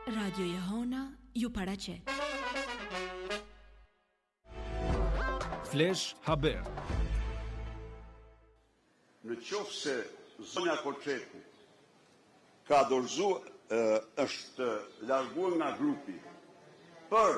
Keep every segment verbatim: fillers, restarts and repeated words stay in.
Radio Jehona ju paraqet. Flash Haber. Në qoftë se zonja Koçeti ka dorëzuar, është larguar nga grupi për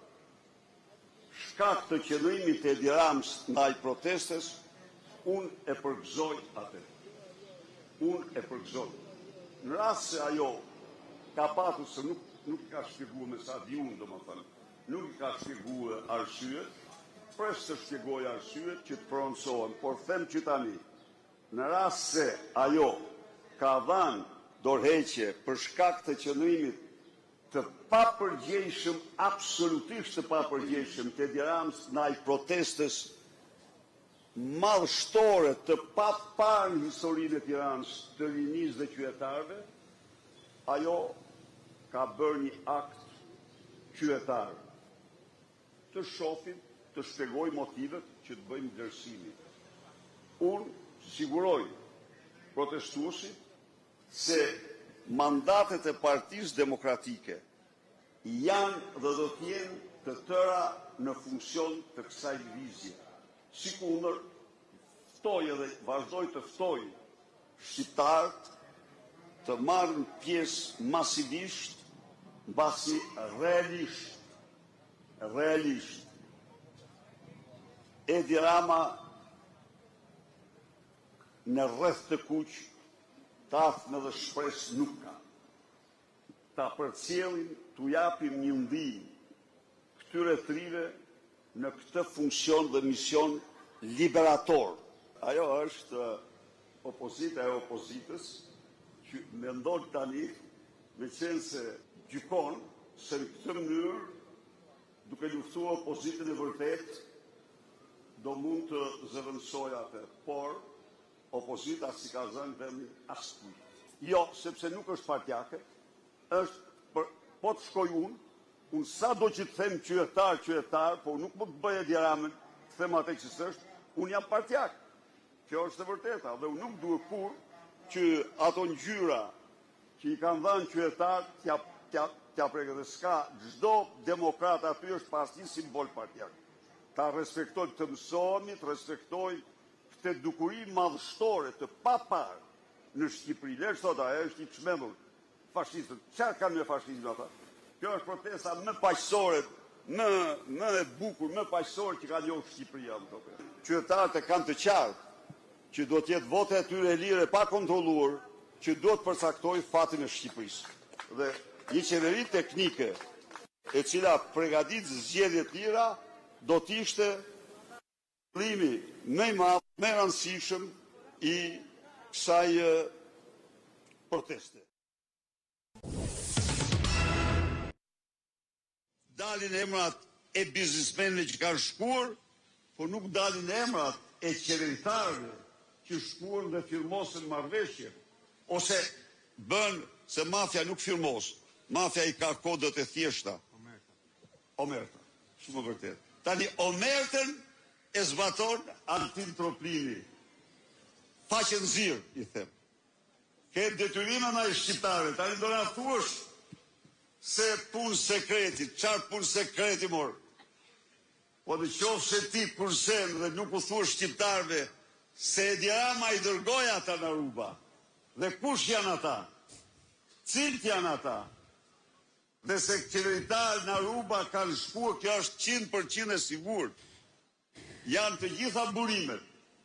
shkak të qëndrimit të Edi Ramës ndaj protestes, unë e përgëzoj atë. Unë e përgëzoj. Në rast se ajo ka patur se nuk, nuk ka shpjeguar me sa di unë, domethënë, nuk ka shpjeguar arsyet, pres të shpjegoj arsyet që të pronësohen, por them që tani, në rast se ajo ka dhënë dorëheqje për shkak të qëndrimit të papërgjegjshëm, absolutisht të papërgjegjshëm të Edi Ramës ndaj protestës madhështore të paparë në historinë e Tiranës të rinisë dhe qytetarëve, ajo ka bërë një akt qytetar. Të shohim, të shpjegoj motivet që të bëjmë vlerësimin. Unë siguroj protestuesit se mandatet e Partisë Demokratike janë dhe do të jenë të tëra në funksion të kësaj lëvizje. Sikundër, ftoj edhe vazhdoj të ftoj shqiptarët të marrën pjesë masivisht, mbasi realisht, realisht. Edi Rama në rreth të kuq, tafme dhe shpres nuk ka. Ta përcjellin, t'u japim një ndihmë këtyre trive në këtë funksion dhe mision liberator. Ajo është opozita e opozitës që mendon tani, me qenë se gjykon se në këtë mënyrë, duke luftuar opozitën e vërtet, do mund të zëvendësoj atë, por opozita si ka zënë vendin askujt. Jo, sepse nuk është partjake, është për, po të shkoj unë, unë sa do që të them qytetar, qytetar, por nuk më të bëj Edi Ramën, të them atë që s'është, unë jam partjak. Kjo është e vërteta, dhe unë nuk duhet kur që ato ngjyra që i kanë dhënë qytetar, t'ja, t'ja, t'ja preke dhe s'ka, çdo demokrat aty është pas një simbol partjak. Ta respektoj të mësohemi, të respektoj këtë dukuri madhështore të papar në Shqipëri. Lërë sot ajo është i çmendur fashistët. Çfarë kanë me fashizmin ata? Kjo është protesta më paqësore, më më e bukur, më paqësore që ka njohur Shqipëria më tope. Qytetarët e kanë të qartë që do të jetë vote e tyre lire pa kontrolluar, që do të përcaktojë fatin e Shqipërisë. Dhe një qeveri teknike e cila përgatit zgjedhje të lira do të ishte qëllimi më i madh, më i rëndësishëm i kësaj proteste. Dalin emrat e biznesmenëve që kanë shkuar, por nuk dalin emrat e qeveritarëve që shkuan dhe firmosën marrëveshje, ose bën se mafia nuk firmos. Mafia i ka kodët e thjeshta. Omerta. Omerta. Shumë vërtet. Tani omertën e zbaton Altin Troplini. Faqen zirë, i them. Ke detyrime na i shqiptare. Tani do na thuash se punë sekreti, qarë punë sekreti morë. Po në qofë se ti kursen dhe nuk u thua shqiptarve se Edi Rama i dërgoj ata në Aruba. Dhe kush janë ata? Cilët janë ata? Dhe se qeveritarë në Aruba kanë shkuar, kjo është qind për qind e sigurt. Janë të gjitha burimet.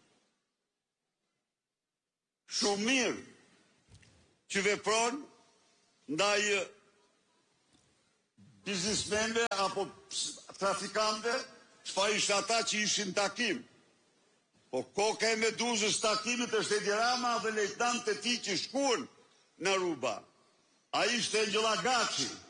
Shumë mirë që vepron ndaj biznesmenve apo trafikante, çfarë ishte ata që ishin takim. Po koka e meduzës takimit është Edi Rama dhe lejtnant e tij që shkuan në Aruba. Ai ishte Ngjëlla Gaçi.